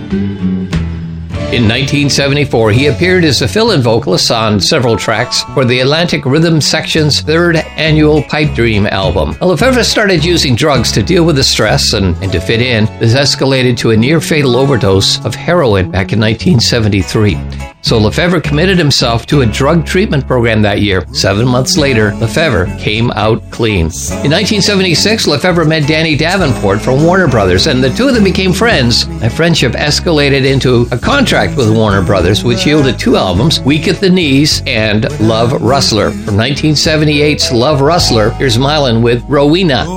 In 1974, he appeared as a fill-in vocalist on several tracks for the Atlantic Rhythm Section's third annual Pipe Dream album. Lefevre started using drugs to deal with the stress and to fit in. This escalated to a near-fatal overdose of heroin back in 1973. So Lefevre committed himself to a drug treatment program that year. 7 months later, Lefevre came out clean. In 1976, Lefevre met Danny Davenport from Warner Brothers, and the two of them became friends. That friendship escalated into a contract with Warner Brothers, which yielded two albums, Weak at the Knees and Love Rustler. From 1978's Love Rustler, here's Mylon with Rowena.